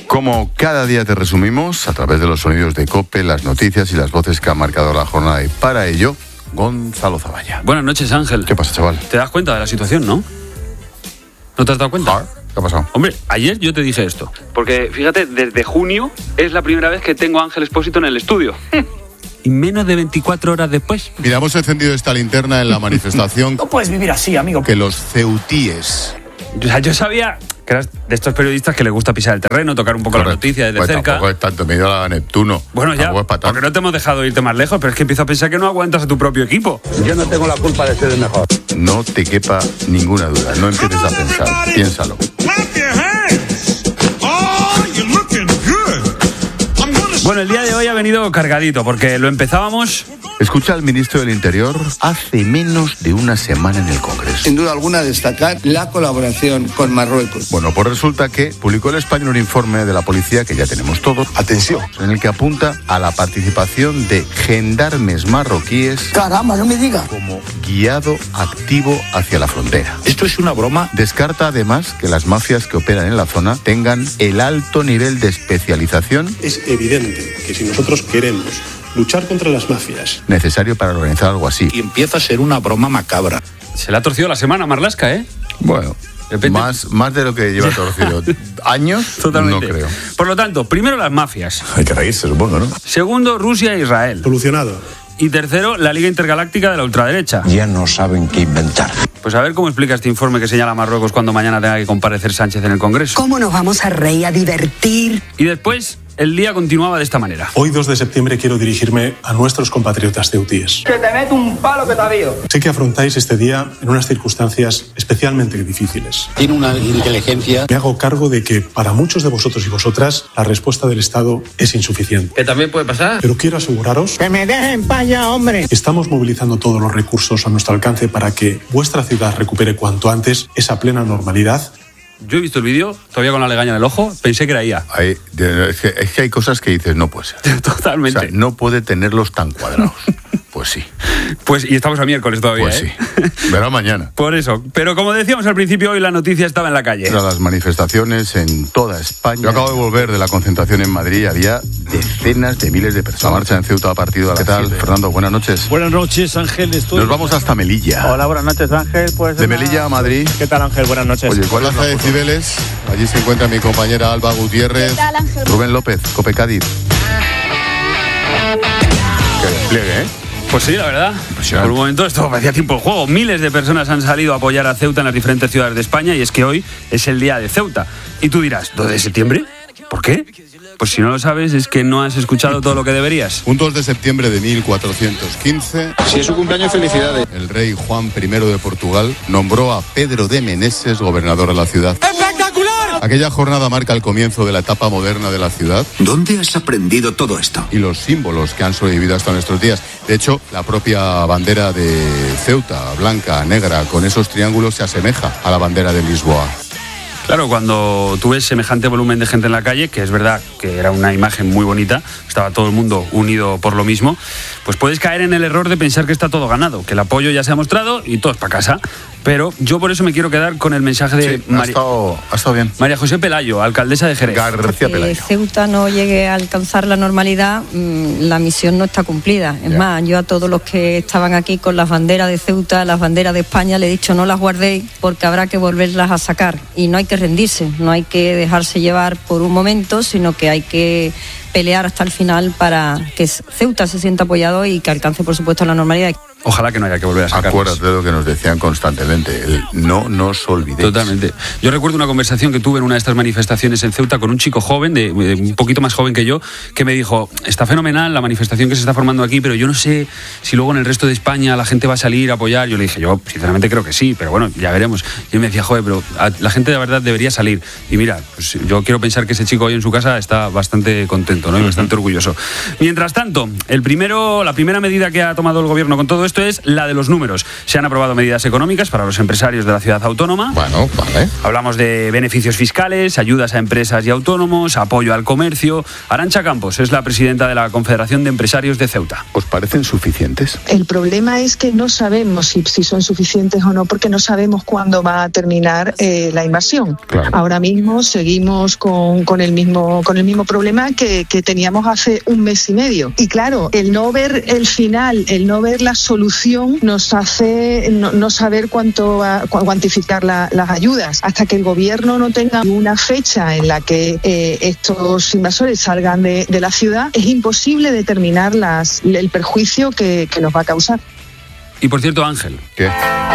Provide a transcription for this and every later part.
Como cada día te resumimos, a través de los sonidos de COPE, las noticias y las voces que han marcado la jornada. Y para ello, Gonzalo Zavalla. Buenas noches, Ángel. ¿Qué pasa, chaval? ¿Te das cuenta de la situación, no? ¿No te has dado cuenta? ¿Qué ha pasado? Hombre, ayer yo te dije esto. Porque, fíjate, desde junio es la primera vez que tengo a Ángel Expósito en el estudio. Y menos de 24 horas después. Mira, hemos encendido esta linterna en la manifestación. No puedes vivir así, amigo. Que los ceutíes... O sea, yo sabía que eras de estos periodistas que les gusta pisar el terreno, tocar un poco la noticia desde cerca. Tampoco es tanto, me he ido a la Neptuno. Bueno, ya, porque no te hemos dejado irte más lejos, pero es que empiezo a pensar que no aguantas a tu propio equipo. Yo no tengo la culpa de ser el mejor. No te quepa ninguna duda, no empieces a pensar, piénsalo. Bueno, el día de hoy ha venido cargadito, porque lo empezábamos... Escucha al ministro del Interior hace menos de una semana en el Congreso. Sin duda alguna destacar la colaboración con Marruecos. Bueno, pues resulta que publicó El Español un informe de la policía que ya tenemos todos. Atención, en el que apunta a la participación de gendarmes marroquíes. Caramba, no me diga. Como guiado activo hacia la frontera. ¿Esto es una broma? Descarta además que las mafias que operan en la zona tengan el alto nivel de especialización. Es evidente que si nosotros queremos luchar contra las mafias, necesario para organizar algo así. Y empieza a ser una broma macabra. Se le ha torcido la semana a Marlaska, ¿eh? Bueno, más de lo que lleva torcido. ¿Años? Totalmente. No creo. Por lo tanto, primero las mafias. Hay que reírse, supongo, ¿no? Segundo, Rusia e Israel. solucionado. Y tercero, la Liga Intergaláctica de la Ultraderecha. Ya no saben qué inventar. Pues a ver cómo explica este informe que señala Marruecos cuando mañana tenga que comparecer Sánchez en el Congreso. ¿Cómo nos vamos a reír, a divertir? Y después, el día continuaba de esta manera. Hoy, 2 de septiembre, quiero dirigirme a nuestros compatriotas ceutíes. Que te meto un palo que te avío. Sé que afrontáis este día en unas circunstancias especialmente difíciles. Tiene una inteligencia. Me hago cargo de que para muchos de vosotros y vosotras la respuesta del Estado es insuficiente. ¿Qué también puede pasar? Pero quiero aseguraros Que me dejen pa' allá, hombre. que estamos movilizando todos los recursos a nuestro alcance para que vuestra ciudad recupere cuanto antes esa plena normalidad. Yo he visto el vídeo, todavía con la legaña en el ojo, pensé que era IA. Es que hay cosas que dices, no puede ser. Totalmente. O sea, no puede tenerlos tan cuadrados. Pues sí. Pues, y estamos a miércoles todavía, Pues sí. Verá mañana. Por eso. Pero como decíamos al principio, hoy la noticia estaba en la calle. Tras las manifestaciones en toda España. Yo acabo de volver de la concentración en Madrid. Había decenas de miles de personas. La marcha en Ceuta ha partido a la... ¿Qué tal, Fernando? Buenas noches. Buenas noches, Ángel. Nos vamos hasta Melilla. Hola, buenas noches, Ángel. Pues de Melilla a Madrid. ¿Qué tal, Ángel? Buenas noches. Oye, ¿cuál es la decibeles? Allí se encuentra mi compañera Alba Gutiérrez. ¿Qué tal, Ángel? Rubén López, Cope Cádiz. Qué despliegue, ¿eh? Pues sí, la verdad. Por un momento esto parecía tiempo de juego. Miles de personas han salido a apoyar a Ceuta en las diferentes ciudades de España y es que hoy es el día de Ceuta. Y tú dirás, ¿2 de septiembre? ¿Por qué? Pues si no lo sabes es que no has escuchado todo lo que deberías. Un 2 de septiembre de 1415. Si es su cumpleaños, felicidades. El rey Juan I de Portugal nombró a Pedro de Meneses gobernador de la ciudad. Aquella jornada marca el comienzo de la etapa moderna de la ciudad. ¿Dónde has aprendido todo esto? Y los símbolos que han sobrevivido hasta nuestros días. De hecho, la propia bandera de Ceuta, blanca, negra, con esos triángulos, se asemeja a la bandera de Lisboa. Claro, cuando tú ves semejante volumen de gente en la calle, que es verdad que era una imagen muy bonita, estaba todo el mundo unido por lo mismo, pues puedes caer en el error de pensar que está todo ganado, que el apoyo ya se ha mostrado y todos para casa. Pero yo por eso me quiero quedar con el mensaje de Sí, ha estado bien. María José Pelayo, alcaldesa de Jerez. García Pelayo. Ceuta no llegue a alcanzar la normalidad, la misión no está cumplida. Es más, yo a todos los que estaban aquí con las banderas de Ceuta, las banderas de España, le he dicho no las guardéis porque habrá que volverlas a sacar. Y no hay que rendirse, no hay que dejarse llevar por un momento, sino que hay que pelear hasta el final para que Ceuta se sienta apoyado y que alcance, por supuesto, la normalidad. Ojalá que no haya que volver a sacarlas. Acuérdate de lo que nos decían constantemente, el no nos olvidéis. Totalmente. Yo recuerdo una conversación que tuve en una de estas manifestaciones en Ceuta con un chico joven, de un poquito más joven que yo, que me dijo, está fenomenal la manifestación que se está formando aquí, pero yo no sé si luego en el resto de España la gente va a salir a apoyar. Yo le dije, yo sinceramente creo que sí, pero bueno, ya veremos. Y él me decía, joder, pero la gente de verdad debería salir. Y mira, pues yo quiero pensar que ese chico hoy en su casa está bastante contento, ¿no? Y bastante orgulloso. Mientras tanto, la primera medida que ha tomado el gobierno con todo esto supuesto, es la de los números. Se han aprobado medidas económicas para los empresarios de la ciudad autónoma. Bueno, vale. Hablamos de beneficios fiscales, ayudas a empresas y autónomos, apoyo al comercio. Arantxa Campos es la presidenta de la Confederación de Empresarios de Ceuta. ¿Os parecen suficientes? El problema es que no sabemos si son suficientes o no, porque no sabemos cuándo va a terminar la invasión. Claro. Ahora mismo seguimos con el mismo problema que teníamos hace un mes y medio. Y claro, el no ver el final, el no ver la solución, nos hace no saber cuantificar las ayudas. Hasta que el gobierno no tenga una fecha en la que estos invasores salgan de la ciudad, es imposible determinar el perjuicio que nos va a causar. Y por cierto, Ángel. ¿Qué?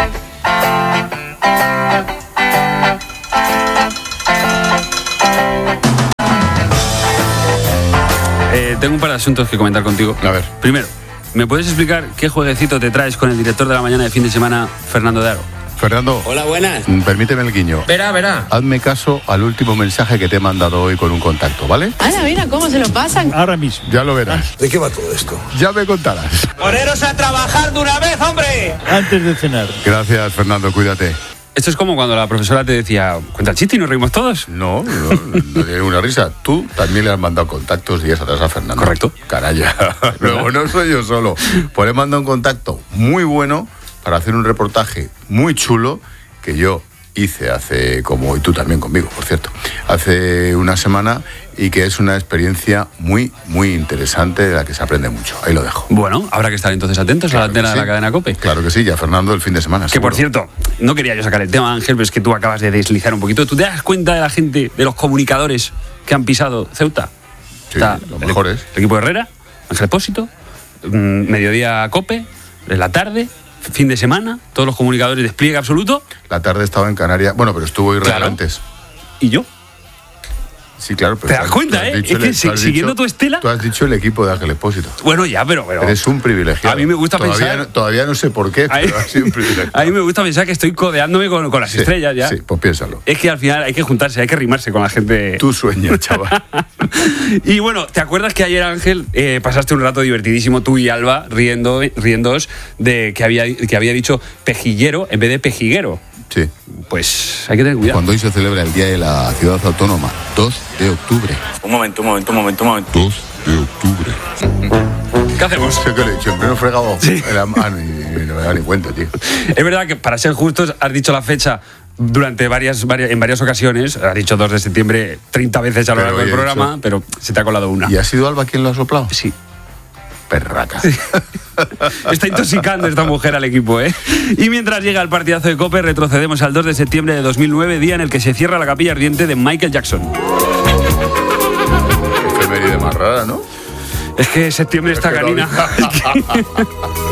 Tengo un par de asuntos que comentar contigo. A ver. Primero, ¿me puedes explicar qué jueguecito te traes con el director de la mañana de fin de semana, Fernando de Aro? Fernando. Hola, buenas. Permíteme el guiño. Verá. Hazme caso al último mensaje que te he mandado hoy con un contacto, ¿vale? Mira cómo se lo pasan. Ahora mismo. Ya lo verás. ¿De qué va todo esto? Ya me contarás. ¡Poneros a trabajar de una vez, hombre! Antes de cenar. Gracias, Fernando, cuídate. Esto es como cuando la profesora te decía, cuenta el chiste y nos reímos todos. No tiene una risa. Tú también le has mandado contactos días atrás a Fernando. Correcto. Canalla. Luego no soy yo solo. Pues le he mandado un contacto muy bueno para hacer un reportaje muy chulo que yo hice hace, como y tú también conmigo, por cierto, hace una semana, y que es una experiencia muy, muy interesante de la que se aprende mucho. Ahí lo dejo. Bueno, habrá que estar entonces atentos a la antena de la cadena COPE. Claro que sí, ya Fernando el fin de semana. Que seguro. por cierto, no quería yo sacar el tema, Ángel, pero es que tú acabas de deslizar un poquito. ¿Tú te das cuenta de la gente, de los comunicadores que han pisado Ceuta? Sí, los mejores. El equipo de Herrera, Ángel Expósito, mediodía COPE, en la tarde, fin de semana, todos los comunicadores, despliegue absoluto. La tarde estaba en Canarias. Bueno, pero estuvo Israel Claro. antes. ¿Y yo? Sí, claro. Pero ¿Te das cuenta, tú has dicho Es que tú has siguiendo dicho- tu estela. Tú has dicho el equipo de Ángel Expósito. Bueno, ya, pero Eres un privilegiado. A mí me gusta todavía pensar- todavía no sé por qué, pero has sido un privilegiado. A mí me gusta pensar que estoy codeándome con las Sí, estrellas ya. Sí, pues piénsalo. Es que al final hay que juntarse, hay que rimarse con la gente. Tu sueño, chaval. Y bueno, ¿te acuerdas que ayer, Ángel, pasaste un rato divertidísimo tú y Alba riéndoos de que había dicho pejillero en vez de pejiguero? Sí. Pues hay que tener cuidado. Cuando hoy se celebra el Día de la Ciudad Autónoma, 2 de octubre. Un momento. 2 de octubre. ¿Qué hacemos? Sé que le he dicho en pleno fregado. Sí. No me da ni cuenta, tío. Es verdad que, para ser justos, has dicho la fecha durante en varias ocasiones. Has dicho 2 de septiembre 30 veces a lo Pero largo del hoy he programa, dicho- pero se te ha colado una. ¿Y ha sido Alba quien lo ha soplado? Sí. Perraca. Está intoxicando esta mujer al equipo, ¿eh? Y mientras llega el partidazo de COPE, retrocedemos al 2 de septiembre de 2009, día en el que se cierra la capilla ardiente de Michael Jackson. Qué efeméride más rara, ¿no? Es que septiembre está Es que canina. no-